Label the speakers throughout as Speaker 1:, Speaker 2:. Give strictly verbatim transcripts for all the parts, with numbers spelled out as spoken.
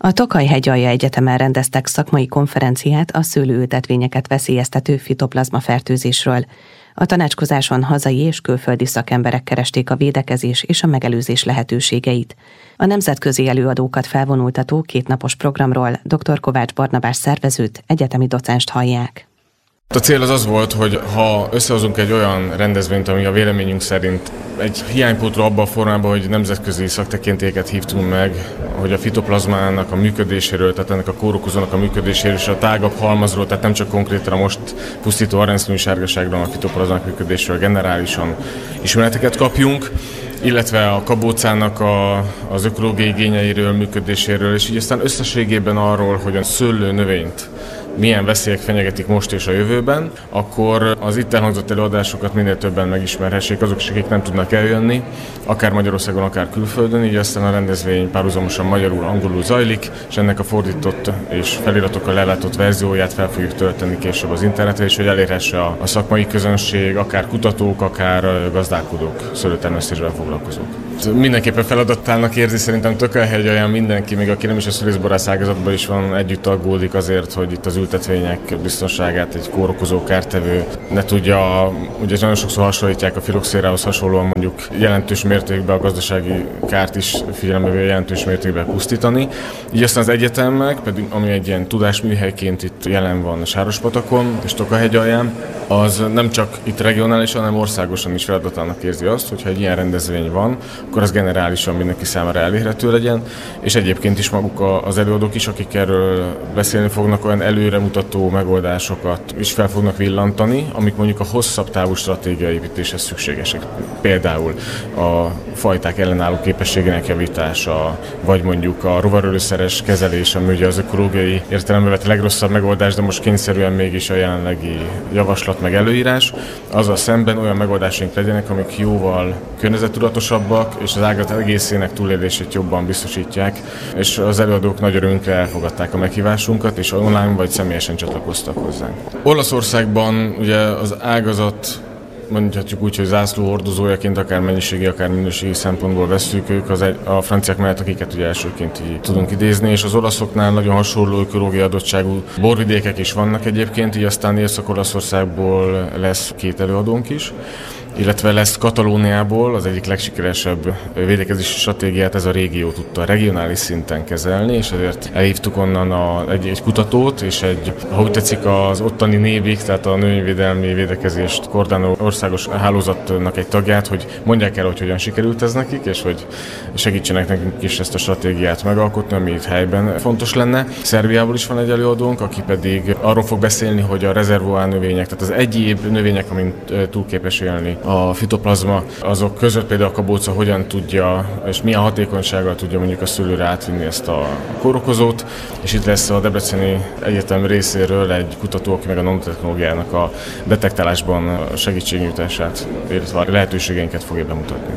Speaker 1: A Tokaj-hegyalja Egyetemen rendeztek szakmai konferenciát a szőlőültetvényeket veszélyeztető fitoplazma fertőzésről. A tanácskozáson hazai és külföldi szakemberek keresték a védekezés és a megelőzés lehetőségeit. A nemzetközi előadókat felvonultató kétnapos programról dr. Kovács Barnabás szervezőt, egyetemi docenst hallják.
Speaker 2: A cél az az volt, hogy ha összehozunk egy olyan rendezvényt, ami a véleményünk szerint egy hiánypótló abban a formában, hogy nemzetközi szaktekintélyeket hívtunk meg, hogy a fitoplazmának a működéséről, tehát ennek a kórokozónak a működéséről és a tágabb halmazról, tehát nem csak konkrétan a most pusztító aranyszínű sárgaságról, a fitoplazmának működéséről generálisan ismereteket kapjunk, illetve a kabócának a, az ökológiai igényeiről, működéséről, és így aztán összességében arról, hogy a szőlő növényt milyen veszélyek fenyegetik most és a jövőben, akkor az itt elhangzott előadásokat minél többen megismerhessék azok, akik nem tudnak eljönni, akár Magyarországon, akár külföldön, így aztán a rendezvény párhuzamosan magyarul, angolul zajlik, és ennek a fordított és feliratokkal lelátott verzióját fel fogjuk tölteni később az internetre, és hogy elérhesse a, a szakmai közönség, akár kutatók, akár gazdálkodók, szőlőtermesztésben foglalkozók. Mindenképpen feladattának érzi szerintem Tokaj-hegyalján mindenki, még aki nem is a szülészborász ágazatban is van, együtt aggódik azért, hogy itt az ültetvények biztonságát egy kórokozó, kártevő ne tudja, ugye nagyon sokszor hasonlítják a filoxérához hasonlóan mondjuk jelentős mértékben a gazdasági kárt is figyelembe véve jelentős mértékben pusztítani. Így aztán az egyetemek, pedig ami egy ilyen tudásműhelyként itt jelen van Sárospatakon és Tokaj-hegyalján, az nem csak itt regionálisan, hanem országosan is feladatának érzi azt, hogyha egy ilyen rendezvény van, akkor az generálisan mindenki számára elérhető legyen, és egyébként is maguk az előadók is, akik erről beszélni fognak, olyan előremutató megoldásokat is fel fognak villantani, amik mondjuk a hosszabb távú stratégiai építéshez szükségesek. Például a fajták ellenálló képességének javítása, vagy mondjuk a rovarölőszeres kezelés, ami ugye az ökológiai értelembe vett legrosszabb megoldás, de most kényszerűen mégis a jelenlegi javaslat meg előírás, azzal szemben olyan megoldásaink legyenek, amik jóval környezettudatosabbak, és az ágazat egészének túlélését jobban biztosítják, és az előadók nagy örömünkre elfogadták a meghívásunkat, és online vagy személyesen csatlakoztak hozzánk. Olaszországban ugye az ágazat, mondhatjuk úgy, hogy zászlóhordozójaként akár mennyiségi, akár minőségi szempontból vesszük ők az egy, a franciák mellett, akiket ugye elsőként így tudunk idézni, és az olaszoknál nagyon hasonló ökológiai adottságú borvidékek is vannak egyébként, így aztán Észak-Olaszországból lesz két előadónk is, illetve lesz Katalóniából, az egyik legsikeresebb védekezési stratégiát ez a régió tudta regionális szinten kezelni, és ezért elhívtuk onnan a, egy, egy kutatót, és egy, ha úgy tetszik, az ottani névik, tehát a növényvédelmi védekezést koordináló országos hálózatnak egy tagját, hogy mondják el, hogy hogyan sikerült ez nekik, és hogy segítsenek nekünk is ezt a stratégiát megalkotni, ami itt helyben fontos lenne. Szerbiából is van egy előadónk, aki pedig arról fog beszélni, hogy a rezervoár növények, tehát az egyéb növények, amin túl képes élni a fitoplazma, azok között például a kabóca hogyan tudja, és milyen hatékonysággal tudja mondjuk a szőlőre átvinni ezt a kórokozót, és itt lesz a Debreceni Egyetem részéről egy kutató, aki meg a nanotechnológiának a detektálásban segítségnyújtását, illetve a lehetőségeinket fogja bemutatni.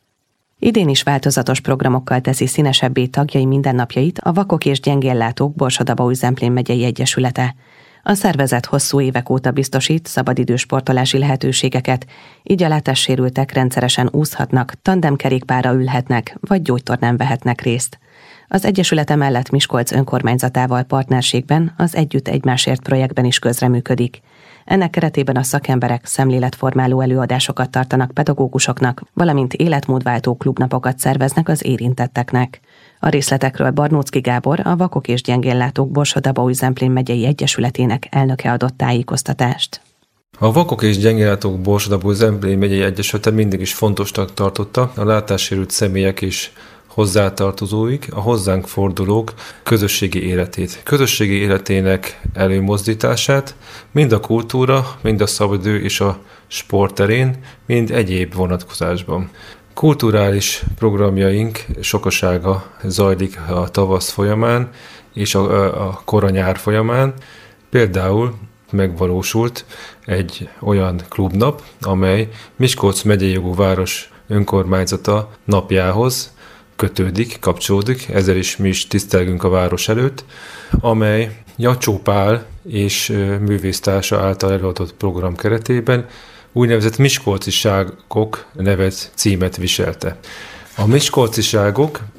Speaker 1: Idén is változatos programokkal teszi színesebbé tagjai mindennapjait a Vakok és Gyengéllátók Borsod-Abaúj-Zemplén megyei egyesülete. A szervezet hosszú évek óta biztosít szabadidősportolási lehetőségeket, így a látássérültek rendszeresen úszhatnak, tandemkerékpárra ülhetnek, vagy gyógytornán vehetnek részt. Az egyesület emellett Miskolc önkormányzatával partnerségben az Együtt Egymásért projektben is közreműködik. Ennek keretében a szakemberek szemléletformáló előadásokat tartanak pedagógusoknak, valamint életmódváltó klubnapokat szerveznek az érintetteknek. A részletekről Barnóczky Gábor, a Vakok és Gyengéllátók Borsod-Abaúj-Zemplén megyei egyesületének elnöke adott tájékoztatást.
Speaker 3: A Vakok és Gyengéllátók Borsod-Abaúj-Zemplén megyei egyesülete mindig is fontosnak tartotta a látássérült személyek és hozzátartozóik, a hozzánk fordulók közösségi életét, közösségi életének előmozdítását, mind a kultúra, mind a szabadidő és a sport terén, mind egyéb vonatkozásban. Kulturális programjaink sokasága zajlik a tavasz folyamán és a, a kora-nyár folyamán. Például megvalósult egy olyan klubnap, amely Miskolc megyei jogú város önkormányzata napjához kötődik, kapcsolódik, ezzel is mi is tisztelgünk a város előtt, amely Jacsó Pál és művésztársa által előadott program keretében úgynevezett Miskolciságok nevet, címet viselte. A Miskolciságok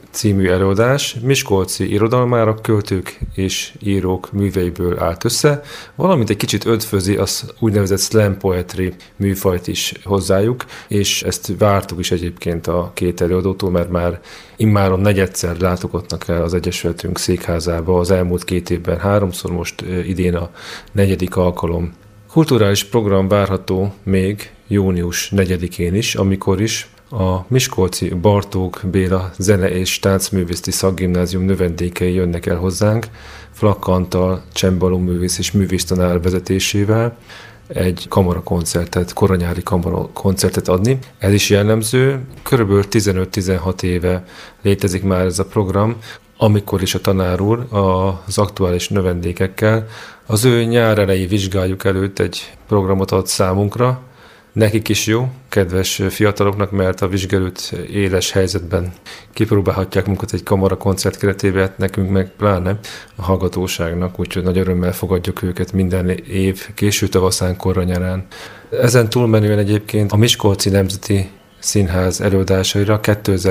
Speaker 3: című előadás miskolci irodalmárok, költők és írók műveiből állt össze, valamint egy kicsit ötvözi az úgynevezett slam poetry műfajt is hozzájuk, és ezt vártuk is egyébként a két előadótól, mert már immáron negyedszer látogatnak el az Egyesületünk székházába az elmúlt két évben, háromszor, most idén a negyedik alkalom. Kulturális program várható még június negyedikén is, amikor is a miskolci Bartók Béla Zene- és Táncművészeti Szakgimnázium növendékei jönnek el hozzánk, Flak Antal csembalóművész és művésztanár vezetésével egy kamarakoncertet, koranyári kamarakoncertet adni. Ez is jellemző, körülbelül tizenöt-tizenhat éve létezik már ez a program, amikor is a tanár úr az aktuális növendékekkel az ő nyár elejé vizsgájuk előtt egy programot ad számunkra. Nekik is jó, kedves fiataloknak, mert a vizsgálőt éles helyzetben kipróbálhatják munkat egy kamara koncert keretében, nekünk meg pláne a hallgatóságnak, úgyhogy nagy örömmel fogadjuk őket minden év, késő tavaszán, korra nyarán. Ezen túlmenően egyébként a Miskolci Nemzeti Színház előadásaira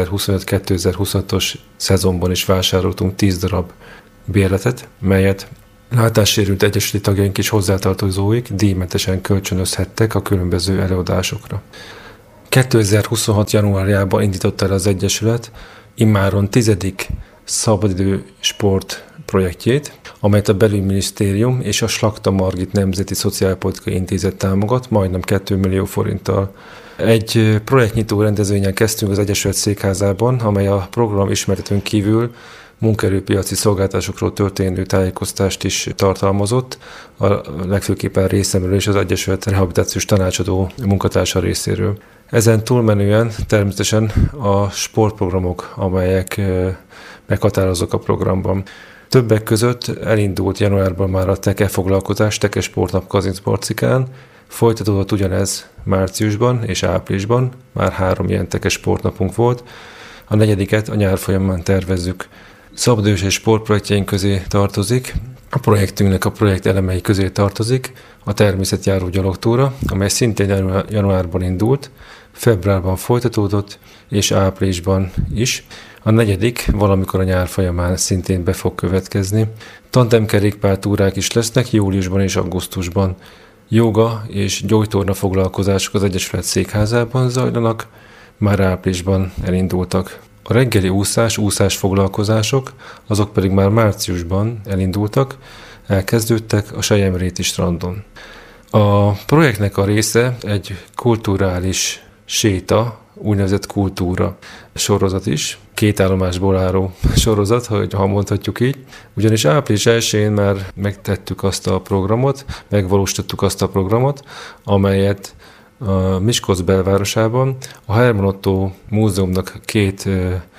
Speaker 3: kétezer-huszonöt-kétezer-huszonhatos szezonban is vásároltunk tíz darab bérletet, melyet látássérült egyesületi tagjaink és hozzátartozóik díjmentesen kölcsönözhettek a különböző előadásokra. kétezer-huszonhat januárjában indított el az Egyesület immáron tizedik szabadidő sport projektjét, amelyet a Belügyminisztérium és a Slakta Margit Nemzeti Szociálpolitikai Intézet támogat, majdnem két millió forinttal. Egy projektnyitó rendezvényen kezdtünk az Egyesület székházában, amely a program ismeretőn kívül munkaerőpiaci szolgáltatásokról történő tájékoztást is tartalmazott, a legfőképpen részemről és az Egyesület rehabilitációs tanácsadó munkatársa részéről. Ezen túlmenően természetesen a sportprogramok, amelyek meghatározók a programban. Többek között elindult januárban már a teke foglalkozás, teke sportnap Kazincbarcikán, folytatódott ugyanez márciusban és áprilisban, már három ilyen teke sportnapunk volt, a negyediket a nyár folyamán tervezzük. Szabadidős és sportprojektjeink közé tartozik, a projektünknek a projekt elemei közé tartozik a természetjáró gyalogtúra, amely szintén januárban indult, februárban folytatódott, és áprilisban is. A negyedik valamikor a nyár folyamán szintén be fog következni. Tandemkerékpártúrák is lesznek júliusban és augusztusban. Jóga és gyógytorna foglalkozások az Egyesület székházában zajlanak, már áprilisban elindultak. A reggeli úszás, úszás foglalkozások, azok pedig már márciusban elindultak, elkezdődtek a Selyemréti strandon. A projektnek a része egy kulturális séta, úgynevezett kultúra sorozat is, két állomásból álló sorozat, ha mondhatjuk így. Ugyanis április elsején már megtettük azt a programot, megvalósítottuk azt a programot, amelyet a Miskolc belvárosában a Herman Otto Múzeumnak két,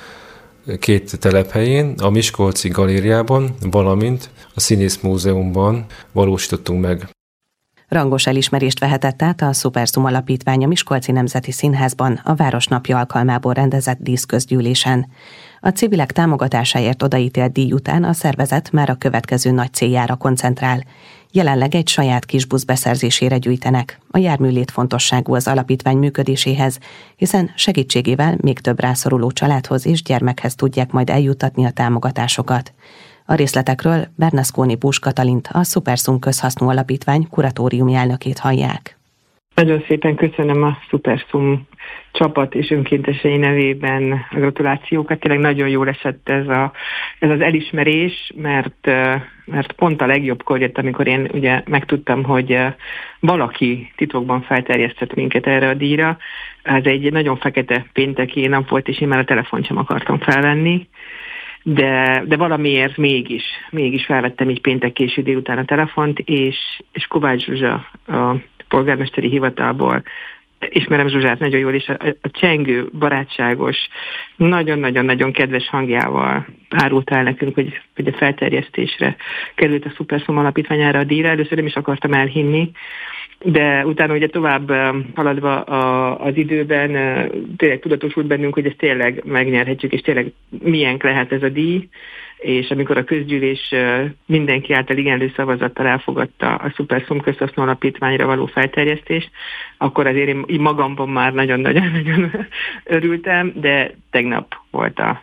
Speaker 3: két telephelyén, a Miskolci Galériában, valamint a Színész Múzeumban valósítottunk meg.
Speaker 1: Rangos elismerést vehetett át a Szuperszum Alapítvány a Miskolci Nemzeti Színházban a Városnapja alkalmából rendezett díszközgyűlésen. A civilek támogatásáért odaítélt díj után a szervezet már a következő nagy céljára koncentrál. Jelenleg egy saját kis busz beszerzésére gyűjtenek. A jármű létfontosságú az alapítvány működéséhez, hiszen segítségével még több rászoruló családhoz és gyermekhez tudják majd eljuttatni a támogatásokat. A részletekről Bernasconi Bús Katalint, a Szuperszum Közhasznú Alapítvány kuratóriumi elnökét hallják.
Speaker 4: Nagyon szépen köszönöm a Szuperszum csapat és önkéntesei nevében a gratulációkat. Tényleg nagyon jól esett ez, a, ez az elismerés, mert, mert pont a legjobbkor jött, amikor én ugye megtudtam, hogy valaki titokban felterjesztett minket erre a díjra. Ez egy nagyon fekete pénteki nap volt, és én már a telefont sem akartam felvenni. De, de valamiért mégis, mégis felvettem így péntek késő délután a telefont, és, és Kovács Zsuzsa a polgármesteri hivatalból, ismerem Zsuzsát nagyon jól, és a, a csengő, barátságos, nagyon-nagyon-nagyon kedves hangjával árult el nekünk, hogy, hogy a felterjesztésre került a Szuperszum Alapítványára a díjra. Először nem is akartam elhinni, de utána ugye tovább haladva a, az időben tényleg tudatosult bennünk, hogy ezt tényleg megnyerhetjük, és tényleg milyen lehet ez a díj, és amikor a közgyűlés mindenki által igenlő szavazattal elfogadta a Szuperszum Közhasznú Alapítványra való felterjesztést, akkor azért én így magamban már nagyon-nagyon örültem, de tegnap volt a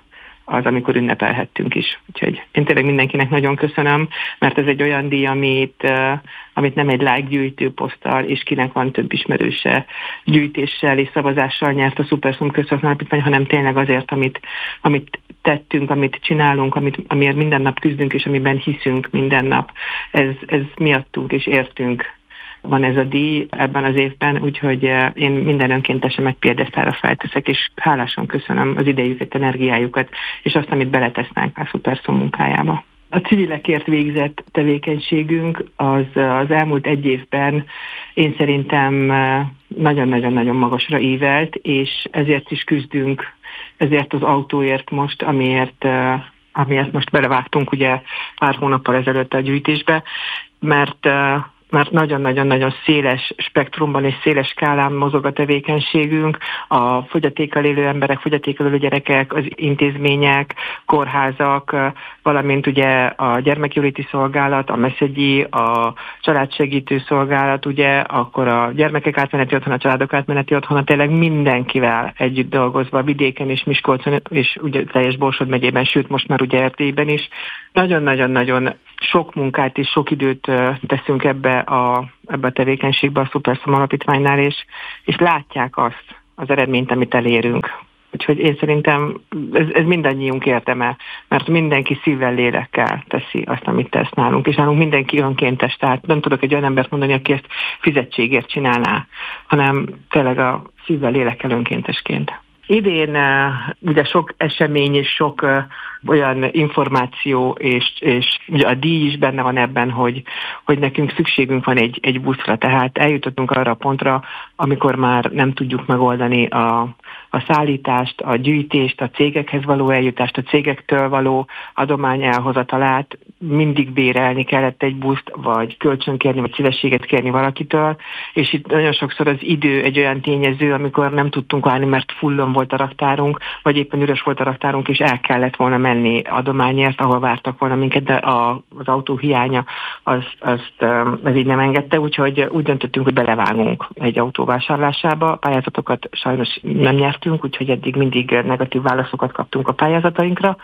Speaker 4: az, amikor ünnepelhettünk is. Úgyhogy én tényleg mindenkinek nagyon köszönöm, mert ez egy olyan díj, amit, amit nem egy like gyűjtő poszttal, és kinek van több ismerőse gyűjtéssel és szavazással nyert a Szuperszum Közszakmai Alapítvány, hanem tényleg azért, amit, amit tettünk, amit csinálunk, amit, amiért minden nap küzdünk, és amiben hiszünk minden nap. Ez, ez miattunk és értünk van ez a díj ebben az évben, úgyhogy én minden önkéntesemet piedesztára felteszek, és hálásan köszönöm az idejüket, energiájukat, és azt, amit beletesznek a Szuperszum munkájába. A civilekért végzett tevékenységünk az, az elmúlt egy évben én szerintem nagyon-nagyon-nagyon magasra ívelt, és ezért is küzdünk, ezért az autóért most, amiért, amiért most belevágtunk ugye pár hónappal ezelőtt a gyűjtésbe, mert mert nagyon-nagyon-nagyon széles spektrumban és széles skálán mozog a tevékenységünk. A fogyatékkal élő emberek, fogyatékkal élő gyerekek, az intézmények, kórházak, valamint ugye a gyermekjóléti szolgálat, a meszegyi, a családsegítő szolgálat, ugye, akkor a gyermekek átmeneti otthon, a családok átmeneti otthon, tényleg mindenkivel együtt dolgozva, vidéken és Miskolcon, és ugye teljes Borsod megyében, sőt most már ugye Erdélyben is. Nagyon-nagyon-nagyon sok munkát és sok időt teszünk ebbe a, ebbe a tevékenységbe a Szuperszum Alapítványnál, és, és látják azt, az eredményt, amit elérünk. Úgyhogy én szerintem ez, ez mindannyiunk érdeme, mert mindenki szívvel, lélekkel teszi azt, amit tesz nálunk, és nálunk mindenki önkéntes, tehát nem tudok egy olyan embert mondani, aki ezt fizetségért csinálná, hanem tényleg a szívvel, lélekkel önkéntesként. Idén ugye sok esemény és sok uh, olyan információ, és, és ugye a díj is benne van ebben, hogy, hogy nekünk szükségünk van egy, egy buszra, tehát eljutottunk arra a pontra, amikor már nem tudjuk megoldani a, a szállítást, a gyűjtést, a cégekhez való eljutást, a cégektől való adomány elhozatalát, mindig bérelni kellett egy buszt, vagy kölcsönkérni, vagy szívességet kérni valakitől, és itt nagyon sokszor az idő egy olyan tényező, amikor nem tudtunk várni, mert fullon volt a raktárunk, vagy éppen üres volt a raktárunk, és el kellett volna menni adományért, ahol vártak volna minket, de a, az autó hiánya azt, azt ez így nem engedte, úgyhogy úgy döntöttünk, hogy belevágunk egy autó vásárlásába. Pályázatokat sajnos nem nyertünk, úgyhogy eddig mindig negatív válaszokat kaptunk a pályázatainkra,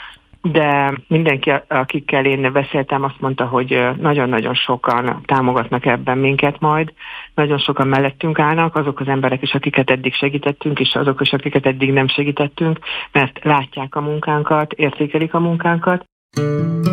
Speaker 4: de mindenki, akikkel én beszéltem, azt mondta, hogy nagyon-nagyon sokan támogatnak ebben minket majd, nagyon sokan mellettünk állnak, azok az emberek is, akiket eddig segítettünk, és azok is, akiket eddig nem segítettünk, mert látják a munkánkat, értékelik a munkánkat.